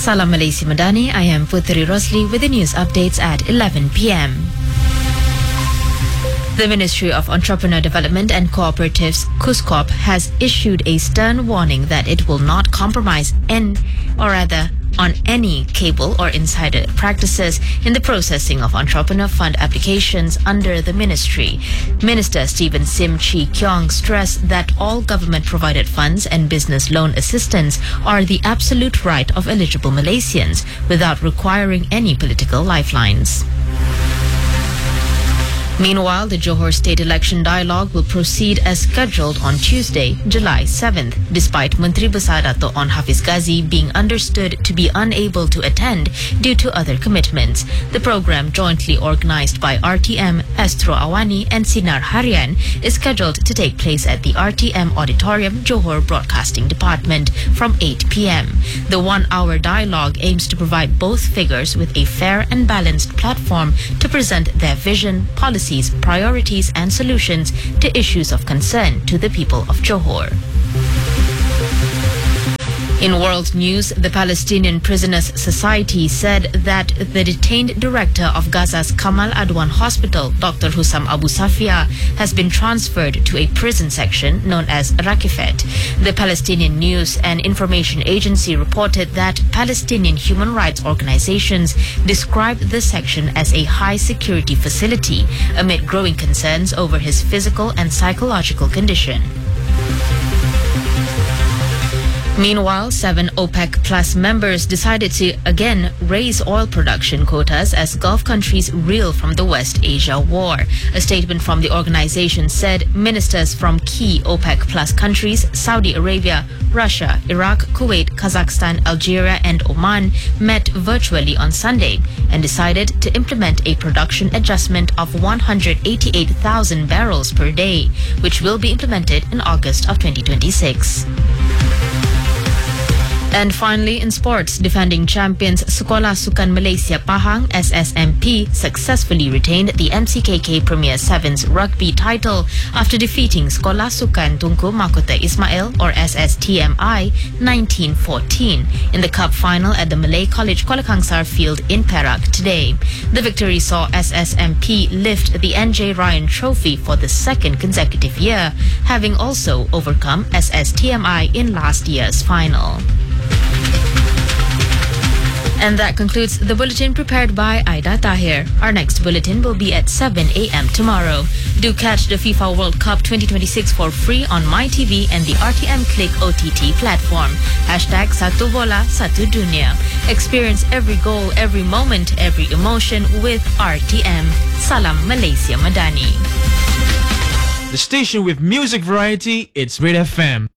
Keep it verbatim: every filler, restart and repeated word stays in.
Salam Malaysia Madani, I am Putri Rosli with the news updates at eleven p m The Ministry of Entrepreneur Development and Cooperatives, KUSCOP, has issued a stern warning that it will not compromise in, or rather, on any cable or insider practices in the processing of entrepreneur fund applications under the ministry. Minister Stephen Sim Chi Kyong stressed that all government-provided funds and business loan assistance are the absolute right of eligible Malaysians without requiring any political lifelines. Meanwhile, the Johor State Election Dialogue will proceed as scheduled on Tuesday, July seventh, despite Menteri Besar Dato' Onn Hafiz Ghazi being understood to be unable to attend due to other commitments. The program, jointly organized by R T M, Astro Awani and Sinar Harian, is scheduled to take place at the R T M Auditorium, Johor Broadcasting Department from eight p m The one-hour dialogue aims to provide both figures with a fair and balanced platform to present their vision, policy, priorities and solutions to issues of concern to the people of Johor. In world news, the Palestinian Prisoners Society said that the detained director of Gaza's Kamal Adwan Hospital, Doctor Hussam Abu Safia, has been transferred to a prison section known as Rakifet. The Palestinian News and Information Agency reported that Palestinian human rights organizations described the section as a high-security facility amid growing concerns over his physical and psychological condition. Meanwhile, seven OPEC Plus members decided to again raise oil production quotas as Gulf countries reel from the West Asia war. A statement from the organization said ministers from key OPEC Plus countries, Saudi Arabia, Russia, Iraq, Kuwait, Kazakhstan, Algeria and Oman met virtually on Sunday and decided to implement a production adjustment of one hundred eighty-eight thousand barrels per day, which will be implemented in August of twenty twenty-six. And finally, in sports, defending champions Sekolah Sukan Malaysia Pahang S S M P successfully retained the M C K K Premier Sevens rugby title after defeating Sekolah Sukan Tunku Mahkota Ismail or S S T M I nineteen fourteen in the cup final at the Malay College Kuala Kangsar field in Perak today. The victory saw S S M P lift the N J Ryan Trophy for the second consecutive year, having also overcome S S T M I in last year's final. And that concludes the bulletin prepared by Aida Tahir. Our next bulletin will be at seven a m tomorrow. Do catch the FIFA World Cup twenty twenty-six for free on MyTV and the R T M Click O T T platform. Hashtag Satu Bola, Satu Dunia. Experience every goal, every moment, every emotion with R T M. Salam Malaysia Madani. The station with music variety, it's Red F M.